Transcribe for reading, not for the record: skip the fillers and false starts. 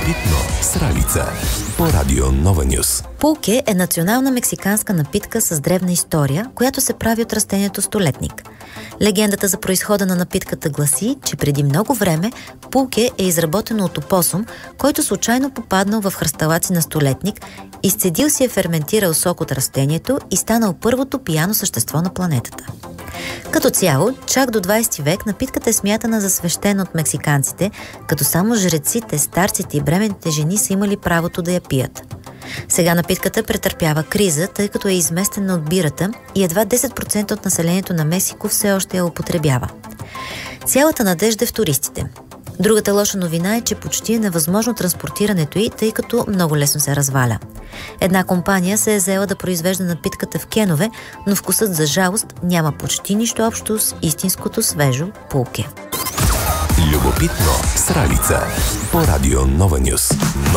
Любопитно с Ралица по Радио Нова Нюс. Пулке е национална мексиканска напитка с древна история, която се прави от растението столетник. Легендата за произхода на напитката гласи, че преди много време пулке е изработено от опосум, който случайно попаднал в хръсталаци на столетник, изцедил си е ферментирал сок от растението и станал първото пияно същество на планетата. Като цяло, чак до 20 век напитката е смятана за свещена от мексиканците, като само жреците, старците и бременните жени са имали правото да я пият. Сега напитката претърпява криза, тъй като е изместена от бирата и едва 10% от населението на Мексико все още я употребява. Цялата надежда е в туристите. Другата лоша новина е, че почти е невъзможно транспортирането й, тъй като много лесно се разваля. Една компания се е заела да произвежда напитката в кенове, но вкусът, за жалост, няма почти нищо общо с истинското свежо пулке. Любопитно с Ралица по Радио Нова Нюс.